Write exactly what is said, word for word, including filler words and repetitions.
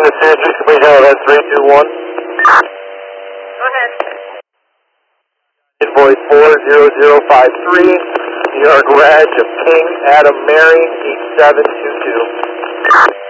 the Syracuse completion of that three two one. Go ahead. Invoice four zero zero five three, New York Reg of King Adam Mary, eight seven two two.